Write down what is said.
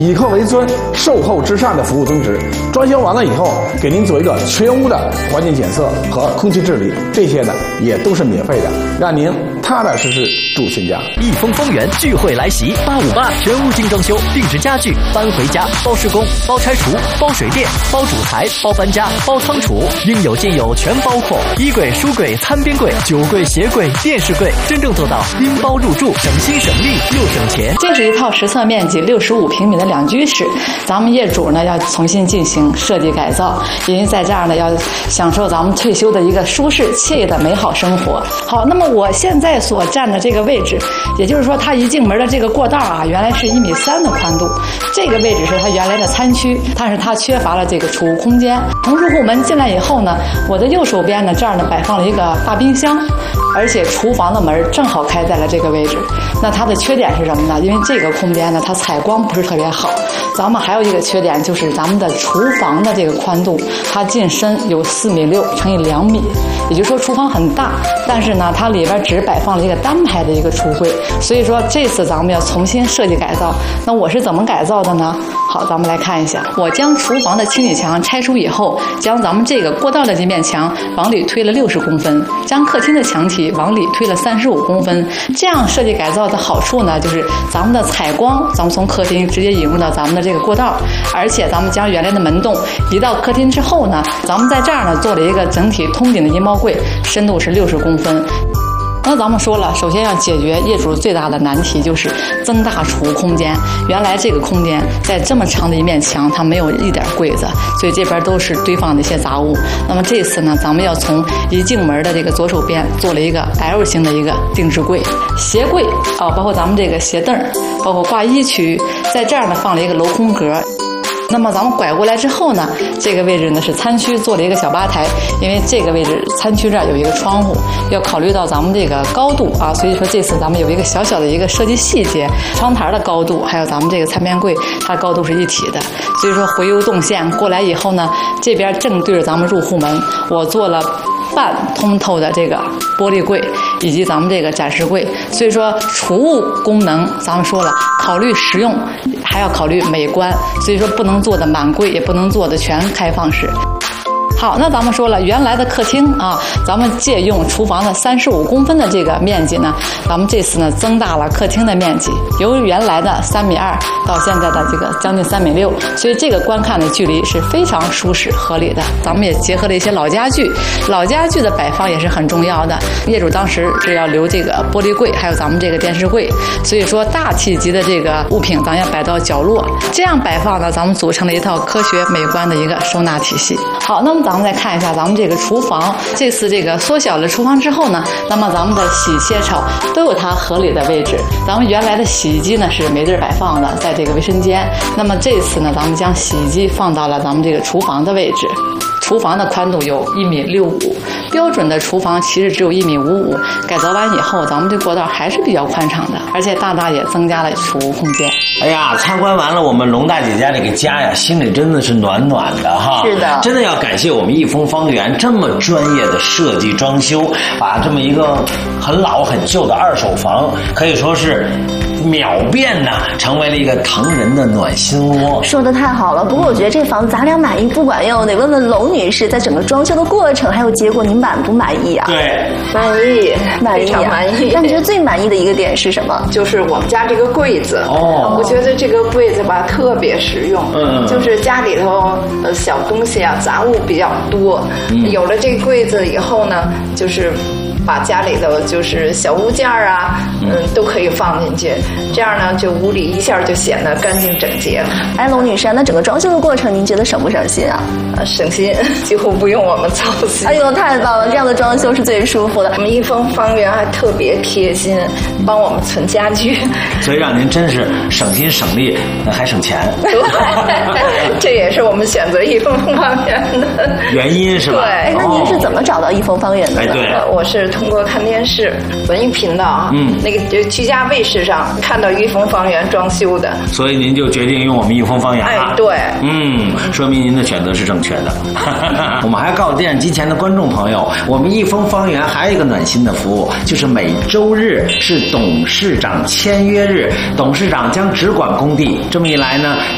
以客为尊、售后至上的服务宗旨。装修完了以后，给您做一个全屋的环境检测和空气治理，这些呢也都是免费的，让您踏踏实实住新家。 益丰方圆聚会来袭，858全屋精装修，定制家具，搬回家，包施工，包拆除，包水电，包主材，包搬家，包仓储，应有尽有，全包括。衣柜、书柜、餐边柜、酒柜、鞋柜、电视柜，真正做到拎包入住，省心省力又省钱。 这是一套实测面积65平米的2居室，咱们业主呢要重新进行设计改造，因为在这儿呢要享受咱们退休的一个舒适惬意的美好生活。好，那么我现在所站的这个位置，也就是说它一进门的这个过道啊，原来是1.3米的宽度，这个位置是它原来的餐区，但是它缺乏了这个储物空间。从入户门进来以后呢，我的右手边呢这儿呢摆放了一个大冰箱，而且厨房的门正好开在了这个位置。那它的缺点是什么呢？因为这个空间呢它采光不是特别好。咱们还有一个缺点就是咱们的厨房的这个宽度，它进深有4.6米乘以2米，也就是说厨房很大，但是呢它里边只摆放了一个单排的一个橱柜，所以说这次咱们要重新设计改造。那我是怎么改造的呢？好，咱们来看一下，我将厨房的清理墙拆除以后，将咱们这个过道的这面墙往里推了60公分，将客厅的墙体往里推了35公分。这样设计改造的好处呢，就是咱们的采光，咱们从客厅直接引入到咱们的这个过道，而且咱们将原来的门洞移到客厅之后呢，咱们在这儿呢做了一个整体通顶的阴毛柜，深度是60公分。那咱们说了，首先要解决业主最大的难题就是增大储物空间。原来这个空间在这么长的一面墙，它没有一点柜子，所以这边都是堆放的一些杂物。那么这次呢，咱们要从一进门的这个左手边做了一个 L 型的一个定制柜，鞋柜啊，包括咱们这个鞋凳，包括挂衣区，在这儿呢放了一个镂空格。那么咱们拐过来之后呢，这个位置呢是餐区，做了一个小吧台，因为这个位置餐区这儿有一个窗户，要考虑到咱们这个高度啊，所以说这次咱们有一个小小的一个设计细节，窗台的高度还有咱们这个餐边柜，它高度是一体的，所以说回游动线过来以后呢，这边正对着咱们入户门，我做了半通透的这个玻璃柜以及咱们这个展示柜，所以说储物功能咱们说了，考虑实用还要考虑美观，所以说不能做的满柜，也不能做的全开放式。好，那咱们说了，原来的客厅啊，咱们借用厨房的35公分的这个面积呢，咱们这次呢增大了客厅的面积，由原来的3.2米到现在的这个将近3.6米，所以这个观看的距离是非常舒适合理的。咱们也结合了一些老家具，老家具的摆放也是很重要的。业主当时是要留这个玻璃柜，还有咱们这个电视柜，所以说大体积的这个物品咱要摆到角落，这样摆放呢，咱们组成了一套科学美观的一个收纳体系。好，那么咱们再看一下咱们这个厨房，这次这个缩小了厨房之后呢，那么咱们的洗切槽都有它合理的位置。咱们原来的洗衣机呢是没地儿摆放的，在这个卫生间，那么这次呢，咱们将洗衣机放到了咱们这个厨房的位置。厨房的宽度有1.65米，标准的厨房其实只有1.55米。改造完以后，咱们这过道还是比较宽敞的，而且大大也增加了储物空间。 哎呀，参观完了我们龙大姐家这个家呀，心里真的是暖暖的哈。 是的， 真的要感谢我们益丰方圆这么专业的设计装修，把这么一个很老很旧的二手房，可以说是秒变呐，成为了一个唐人的暖心窝。 说的太好了，不过我觉得这房子咱俩满意不管用，得问问龙女士，在整个装修的过程还有结果，您满不满意啊？ 对， 满意， 非常满意。那你觉得最满意的一个点是什么？ 就是我们家这个柜子。 哦， 我觉得这个柜子吧特别实用。就是家里头小东西啊杂物比较多，有了这个柜子以后呢，就是把家里头就是小物件啊，都可以放进去，这样呢，就屋里一下就显得干净整洁了。 哎，龙女士，那整个装修的过程，您觉得省不省心啊？ 省心，几乎不用我们操心。 哎呦，太棒了！这样的装修是最舒服的。 我们益丰方圆还特别贴心，帮我们存家具， 所以让您真是省心省力，还省钱。 这也是我们选择益丰方圆的原因是吧？ 对。 哎，那您是怎么找到益丰方圆的呢？ 哎，对， 我是通过看电视文艺频道啊，那个居家卫视上看到益丰方圆装修的， 所以您就决定用我们益丰方圆了。 哎，对， 说明您的选择是正确的。我们还告诉电视机前的观众朋友，我们益丰方圆还有一个暖心的服务，就是每周日是董事长签约日，董事长将只管工地，这么一来呢，